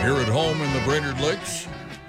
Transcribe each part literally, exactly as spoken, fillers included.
here at home in the Brainerd Lakes.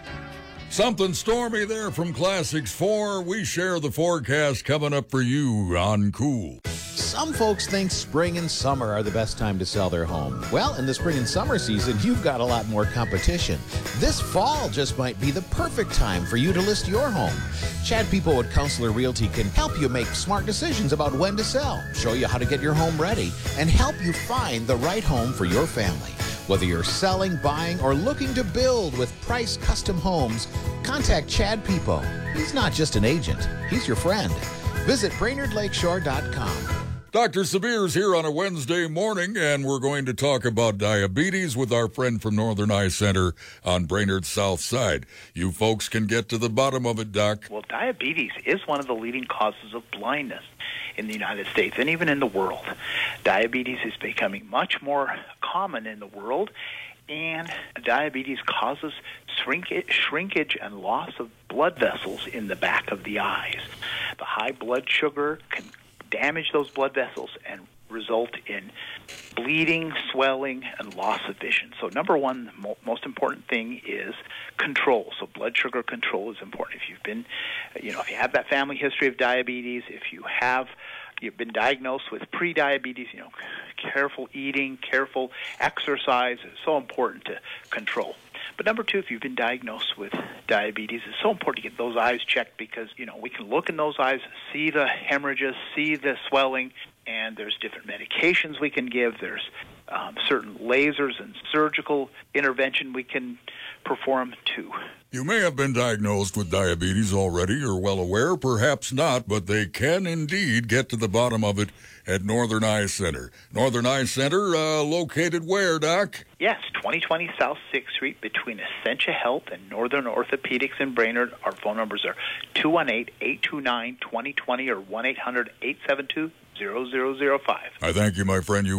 Something stormy there from Classics four. We share the forecast coming up for you on Cool. Some folks think spring and summer are the best time to sell their home. Well, in the spring and summer season, you've got a lot more competition. This fall just might be the perfect time for you to list your home. Chad People at Counselor Realty can help you make smart decisions about when to sell, show you how to get your home ready, and help you find the right home for your family. Whether you're selling, buying, or looking to build with Price Custom Homes, contact Chad People. He's not just an agent, he's your friend. Visit Brainerd Lakeshore dot com. Doctor Sabeer's here on a Wednesday morning, and we're going to talk about diabetes with our friend from Northern Eye Center on Brainerd's South Side. You folks can get to the bottom of it, Doc. Well, diabetes is one of the leading causes of blindness in the United States and even in the world. Diabetes is becoming much more common in the world, and diabetes causes shrinkage, shrinkage and loss of blood vessels in the back of the eyes. The high blood sugar can damage those blood vessels and result in bleeding, swelling, and loss of vision. So number one, the mo- most important thing is control. So blood sugar control is important. If you've been, you know, if you have that family history of diabetes, if you have, you've been diagnosed with pre-diabetes, you know, careful eating, careful exercise is so important to control. But number two, if you've been diagnosed with diabetes, it's so important to get those eyes checked because, you know, we can look in those eyes, see the hemorrhages, see the swelling, and there's different medications we can give. There's um, certain lasers and surgical intervention we can perform too. You may have been diagnosed with diabetes already or well aware, perhaps not, but they can indeed get to the bottom of it at Northern Eye Center. Northern Eye Center, uh, located where, Doc? Yes, twenty twenty South sixth Street between Essentia Health and Northern Orthopedics in Brainerd. Our phone numbers are two one eight, eight two nine, two zero two zero or one eight hundred, eight seven two, zero zero zero five. I thank you, my friend. You